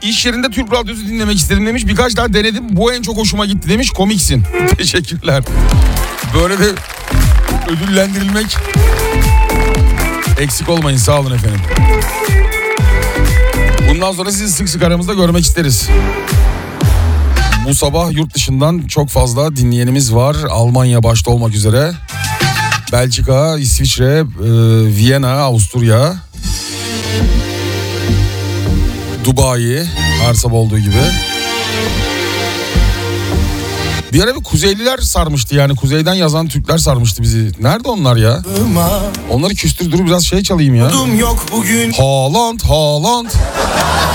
İş yerinde Türk radyosu dinlemek istedim demiş. Birkaç tane denedim. Bu en çok hoşuma gitti demiş. Komiksin. Teşekkürler. Böyle de ödüllendirilmek. Eksik olmayın, sağ olun efendim. Bundan sonra sizi sık sık aramızda görmek isteriz. Bu sabah yurt dışından çok fazla dinleyenimiz var. Almanya başta olmak üzere. Belçika, İsviçre, Viyana, Avusturya, Dubai, her sabah olduğu gibi. Bir ara bir Kuzeyliler sarmıştı, yani kuzeyden yazan Türkler sarmıştı bizi. Nerede onlar ya? Onları küstür, dur biraz şey çalayım ya. Yok bugün. Haaland, Haaland.